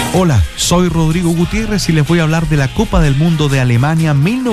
Hola, soy Rodrigo Gutiérrez y les voy a hablar de la Copa del Mundo de Alemania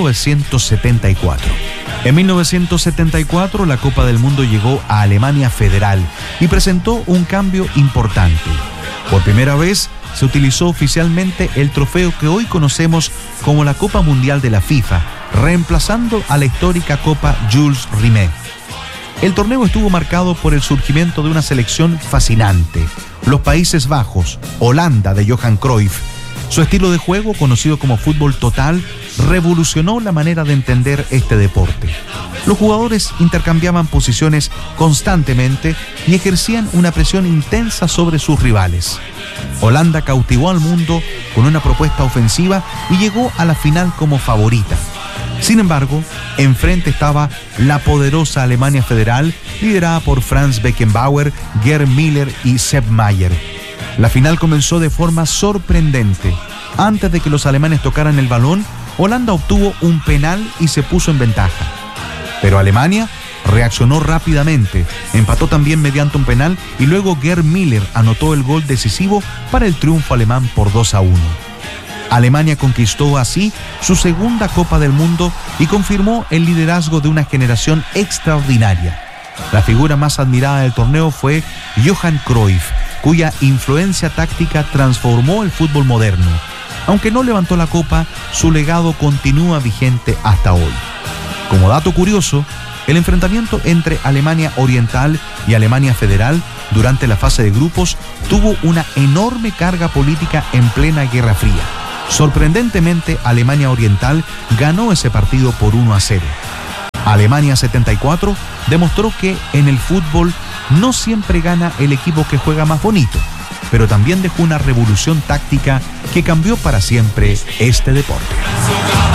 1974. En 1974 la Copa del Mundo llegó a Alemania Federal y presentó un cambio importante. Por primera vez se utilizó oficialmente el trofeo que hoy conocemos como la Copa Mundial de la FIFA, reemplazando a la histórica Copa Jules Rimet. El torneo estuvo marcado por el surgimiento de una selección fascinante, los Países Bajos, Holanda de Johan Cruyff. Su estilo de juego, conocido como fútbol total, revolucionó la manera de entender este deporte. Los jugadores intercambiaban posiciones constantemente y ejercían una presión intensa sobre sus rivales. Holanda cautivó al mundo con una propuesta ofensiva y llegó a la final como favorita. Sin embargo, enfrente estaba la poderosa Alemania Federal, liderada por Franz Beckenbauer, Gerd Müller y Sepp Maier. La final comenzó de forma sorprendente. Antes de que los alemanes tocaran el balón, Holanda obtuvo un penal y se puso en ventaja. Pero Alemania reaccionó rápidamente, empató también mediante un penal y luego Gerd Müller anotó el gol decisivo para el triunfo alemán por 2-1. Alemania conquistó así su segunda Copa del Mundo y confirmó el liderazgo de una generación extraordinaria. La figura más admirada del torneo fue Johan Cruyff, cuya influencia táctica transformó el fútbol moderno. Aunque no levantó la copa, su legado continúa vigente hasta hoy. Como dato curioso, el enfrentamiento entre Alemania Oriental y Alemania Federal durante la fase de grupos tuvo una enorme carga política en plena Guerra Fría. Sorprendentemente, Alemania Oriental ganó ese partido por 1-0. Alemania 74 demostró que en el fútbol no siempre gana el equipo que juega más bonito, pero también dejó una revolución táctica que cambió para siempre este deporte.